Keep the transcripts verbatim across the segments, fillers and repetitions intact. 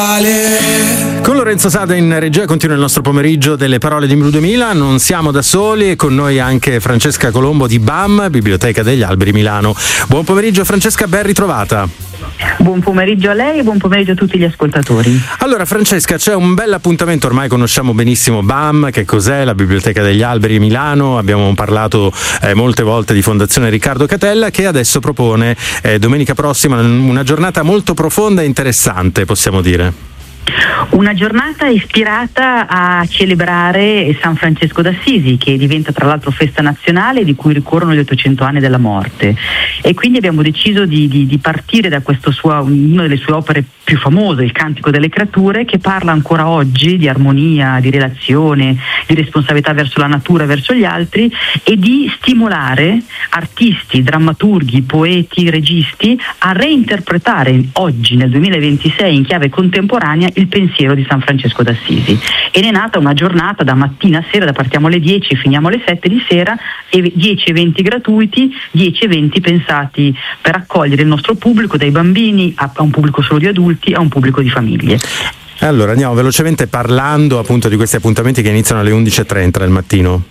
Con Lorenzo Sada in regia continua il nostro pomeriggio delle parole di Mru duemila. Non siamo da soli, e con noi anche Francesca Colombo di B A M, Biblioteca degli Alberi Milano. Buon pomeriggio Francesca, ben ritrovata. Buon pomeriggio a lei e buon pomeriggio a tutti gli ascoltatori. Allora Francesca, c'è un bel appuntamento, ormai conosciamo benissimo B A M, che cos'è la Biblioteca degli Alberi Milano, abbiamo parlato eh, molte volte di Fondazione Riccardo Catella, che adesso propone eh, domenica prossima una giornata molto profonda e interessante, possiamo dire. Una giornata ispirata a celebrare San Francesco d'Assisi, che diventa tra l'altro festa nazionale, di cui ricorrono gli ottocento anni della morte, e quindi abbiamo deciso di, di, di partire da questo sua, una delle sue opere più famose, il Cantico delle Creature, che parla ancora oggi di armonia, di relazione, di responsabilità verso la natura, verso gli altri, e di stimolare artisti, drammaturghi, poeti, registi a reinterpretare oggi nel duemilaventisei in chiave contemporanea il pensiero di San Francesco d'Assisi. E ne è nata una giornata da mattina a sera, da partiamo alle dieci, finiamo alle sette di sera, e dieci eventi gratuiti, dieci eventi pensati per accogliere il nostro pubblico, dai bambini a, a un pubblico solo di adulti, a un pubblico di famiglie. Allora andiamo velocemente parlando appunto di questi appuntamenti che iniziano alle undici e trenta del mattino.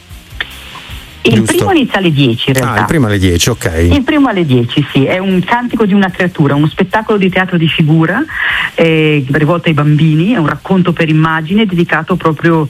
Il Giusto. primo inizia alle dieci in realtà. Ah, il primo alle dieci, ok. Il primo alle dieci, sì, è un cantico di una creatura, uno spettacolo di teatro di figura eh, rivolto ai bambini, è un racconto per immagine dedicato proprio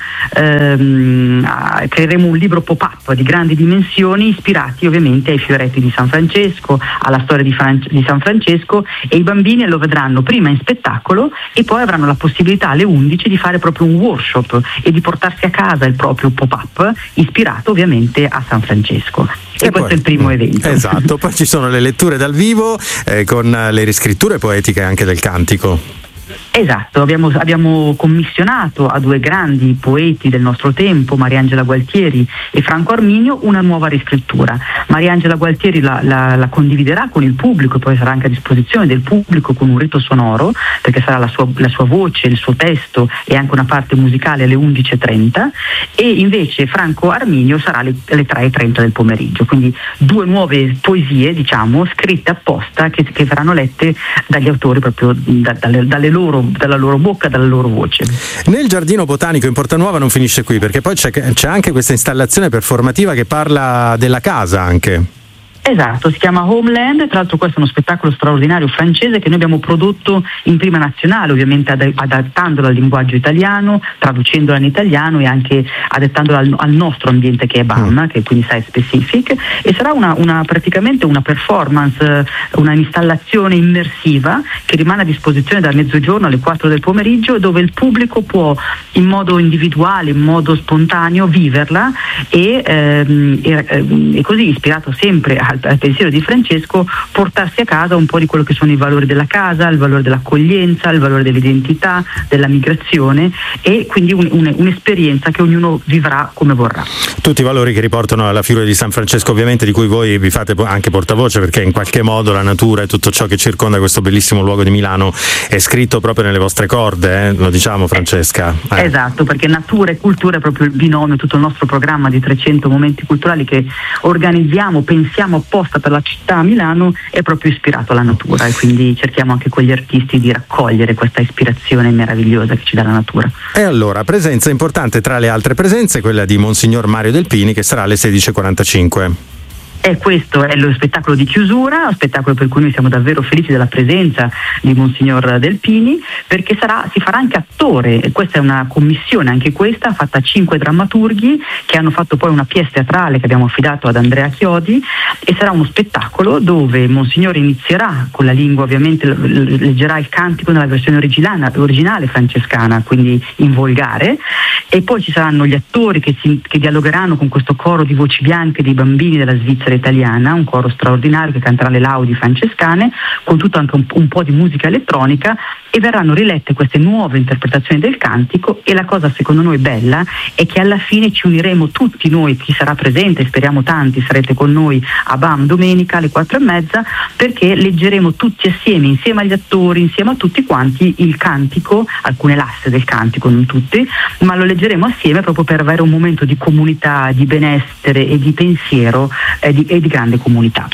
ehm, a, creeremo un libro pop-up di grandi dimensioni, ispirati ovviamente ai fioretti di San Francesco, alla storia di, Fran- di San Francesco, e i bambini lo vedranno prima in spettacolo e poi avranno la possibilità alle undici di fare proprio un workshop e di portarsi a casa il proprio pop-up, ispirato ovviamente a San Francesco. E, e questo poi, è il primo evento. Esatto, poi ci sono le letture dal vivo eh, con le riscritture poetiche anche del cantico. Esatto, abbiamo, abbiamo commissionato a due grandi poeti del nostro tempo, Mariangela Gualtieri e Franco Arminio, una nuova riscrittura. Mariangela Gualtieri la, la, la condividerà con il pubblico, poi sarà anche a disposizione del pubblico con un rito sonoro, perché sarà la sua, la sua voce, il suo testo e anche una parte musicale alle undici e trenta, e invece Franco Arminio sarà alle, alle tre e trenta del pomeriggio, quindi due nuove poesie, diciamo, scritte apposta, che, che verranno lette dagli autori proprio da, dalle, dalle loro dalla loro bocca, dalla loro voce. Nel giardino botanico in Portanuova non finisce qui, perché poi c'è, c'è anche questa installazione performativa che parla della casa anche. Esatto, si chiama Homeland, tra l'altro questo è uno spettacolo straordinario francese che noi abbiamo prodotto in prima nazionale, ovviamente ad- adattandolo al linguaggio italiano, traducendola in italiano e anche adattandola al, al nostro ambiente, che è B A M, mm. che quindi Site Specific, e sarà una, una praticamente una performance, una installazione immersiva che rimane a disposizione da mezzogiorno alle quattro del pomeriggio, dove il pubblico può in modo individuale, in modo spontaneo viverla e, ehm, e, e così, ispirato sempre a al pensiero di Francesco, portarsi a casa un po' di quello che sono i valori della casa, il valore dell'accoglienza, il valore dell'identità, della migrazione, e quindi un, un, un'esperienza che ognuno vivrà come vorrà. Tutti i valori che riportano alla figura di San Francesco, ovviamente, di cui voi vi fate anche portavoce, perché in qualche modo la natura e tutto ciò che circonda questo bellissimo luogo di Milano è scritto proprio nelle vostre corde, eh? Lo diciamo, Francesca? Eh. Esatto, perché natura e cultura è proprio il binomio, tutto il nostro programma di trecento momenti culturali che organizziamo, pensiamo apposta per la città Milano, è proprio ispirato alla natura, e quindi cerchiamo anche con gli artisti di raccogliere questa ispirazione meravigliosa che ci dà la natura. E allora, presenza importante tra le altre presenze, quella di Monsignor Mario Delpini, che sarà alle sedici e quarantacinque. E questo è lo spettacolo di chiusura, un spettacolo per cui noi siamo davvero felici della presenza di Monsignor Delpini, perché sarà, si farà anche attore, e questa è una commissione, anche questa, fatta a cinque drammaturghi che hanno fatto poi una pièce teatrale che abbiamo affidato ad Andrea Chiodi, e sarà uno spettacolo dove Monsignor inizierà con la lingua, ovviamente leggerà il cantico nella versione originale, originale francescana, quindi in volgare, e poi ci saranno gli attori che, si, che dialogheranno con questo coro di voci bianche dei bambini della Svizzera italiana, un coro straordinario che canterà le laudi francescane con tutto anche un, un po' di musica elettronica, e verranno rilette queste nuove interpretazioni del cantico. E la cosa secondo noi bella è che alla fine ci uniremo tutti noi, chi sarà presente, speriamo tanti sarete con noi a B A M domenica alle quattro e mezza, perché leggeremo tutti assieme, insieme agli attori, insieme a tutti quanti, il cantico, alcune lasse del cantico, non tutte, ma lo leggeremo assieme proprio per avere un momento di comunità, di benessere e di pensiero eh, di, e di grande comunità.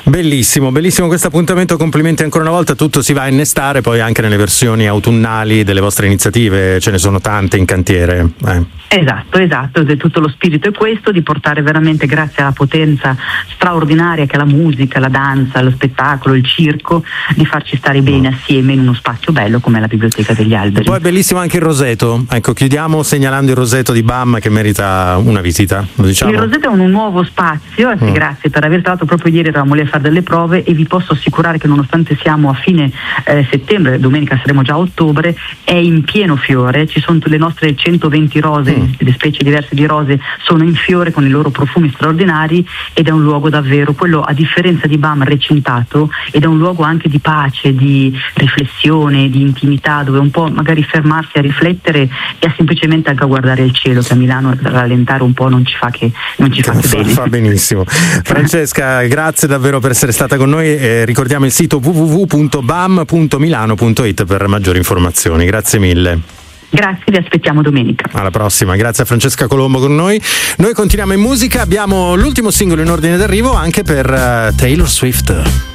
Bellissimo, bellissimo questo appuntamento, complimenti ancora una volta, tutto si va a innestare poi anche nelle versioni autunnali delle vostre iniziative, ce ne sono tante in cantiere. Eh. Esatto, esatto, tutto lo spirito è questo, di portare veramente, grazie alla potenza straordinaria che è la musica, la danza, lo spettacolo, il circo, di farci stare bene assieme in uno spazio bello come la Biblioteca degli Alberi. Poi è bellissimo anche il Roseto, ecco, chiudiamo segnalando il Roseto di B A M che merita una visita, lo diciamo. Il Roseto è un nuovo spazio, eh, mm. grazie per aver trovato, proprio ieri eravamo lì a fare delle prove e vi posso assicurare che nonostante siamo a fine eh, settembre, domenica saremo già a ottobre, è in pieno fiore, ci sono le nostre centoventi rose, mm. le specie diverse di rose sono in fiore con i loro profumi straordinari ed è un luogo davvero, quello a differenza di B A M recintato, ed è un luogo anche di pace, di riflessione, di intimità, dove un po' magari fermarsi a riflettere e a semplicemente anche a guardare il cielo, che a Milano rallentare un po' non ci fa che, non ci fa che fa, bene. Fa benissimo. Francesca, grazie davvero per essere stata con noi, eh, ricordiamo il sito w w w punto bam punto milano punto it per maggiori informazioni. Grazie mille. Grazie, vi aspettiamo domenica. Alla prossima, grazie a Francesca Colombo con noi. Noi continuiamo in musica, abbiamo l'ultimo singolo in ordine d'arrivo anche per uh, Taylor Swift.